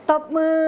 ตบมือ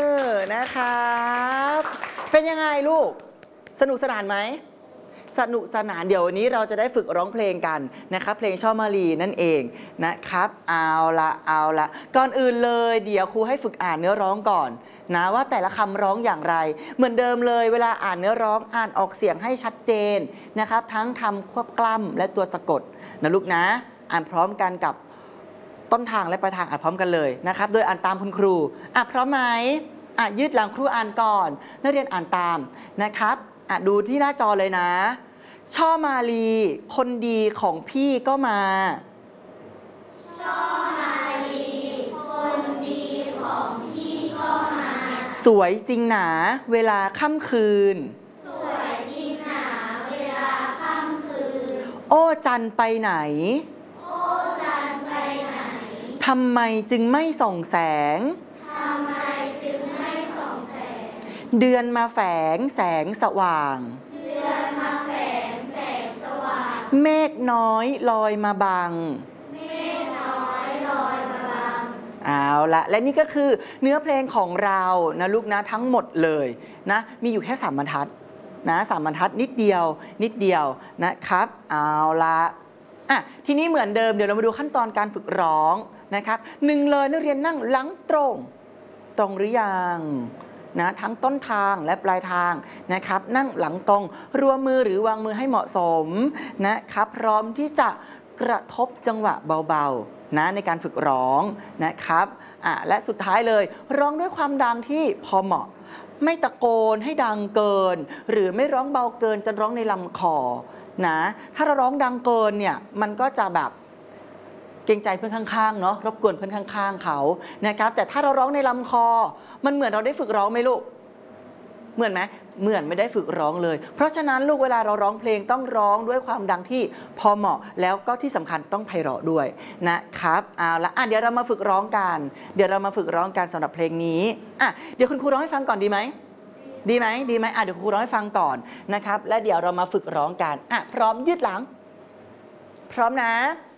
นะครับเป็นยังไงลูกสนุกสนานไหมสนุกสนานเดี๋ยววันนี้เราจะได้ฝึกร้องเพลงกันนะครับเพลงช่อมาลีนั่นเองนะครับเอาละก่อนอื่นเลยเดี๋ยวครูให้ฝึกอ่านเนื้อร้องก่อนนะว่าแต่ละคำร้องอย่างไรเหมือนเดิมเลยเวลาอ่านเนื้อร้องอ่านออกเสียงให้ชัดเจนนะครับทั้งคำควบกล้ำและตัวสะกดนะลูกนะอ่านพร้อมกันกับต้นทางและปลายทางอ่านพร้อมกันเลยนะครับโดยอ่านตามคุณครูพร้อมไหมยืดหลังครูอ่านก่อนนักเรียนอ่านตามนะครับดูที่หน้าจอเลยนะช่อมาลีคนดีของพี่ก็มาช่อมาลีคนดีของพี่ก็มาสวยจริงหนาเวลาค่ำคืนสวยจริงหนาเวลาค่ำคืนโอ้จันไปไหนโอ้จันไปไหนทำไมจึงไม่ส่องแสงทำไมจึงไม่ส่องแสงเดือนมาแฝงแสงสว่างเมฆน้อยลอยมาบังเมฆน้อยลอยมาบังเอาละและนี่ก็คือเนื้อเพลงของเรานะลูกนะทั้งหมดเลยนะมีอยู่แค่3 บรรทัดนะ3 บรรทัดนิดเดียวนะครับเอาละทีนี้เหมือนเดิมเดี๋ยวเรามาดูขั้นตอนการฝึกร้องนะครับ1เลยนักเรียนนั่งหลังตรงหรือยังนะทั้งต้นทางและปลายทางนะครับนั่งหลังตรงรวมมือหรือวางมือให้เหมาะสมนะครับพร้อมที่จะกระทบจังหวะเบาๆนะในการฝึกร้องนะครับและสุดท้ายเลยร้องด้วยความดังที่พอเหมาะไม่ตะโกนให้ดังเกินหรือไม่ร้องเบาเกินจนร้องในลำคอนะถ้าเราร้องดังเกินเนี่ยมันก็จะแบบเกรงใจเพื่อนข้างๆเนาะรบกวนเพื่อนข้างๆเขานะครับแต่ถ้าเราร้องในลำคอมันเหมือนเราได้ฝึกร้องไหมลูกเหมือนไหมเหมือนไม่ได้ฝึกร้องเลยเพราะฉะนั้นลูกเวลาเราร้องเพลงต้องร้องด้วยความดังที่พอเหมาะแล้วก็ที่สำคัญต้องไพเราะด้วยนะครับเอาละเดี๋ยวเรามาฝึกร้องกันสำหรับเพลงนี้เดี๋ยวคุณครูร้องให้ฟังก่อนดีไหมเดี๋ยวครูร้องให้ฟังก่อนนะครับและเดี๋ยวเรามาฝึกร้องกันพร้อมยืดหลังพร้อมนะ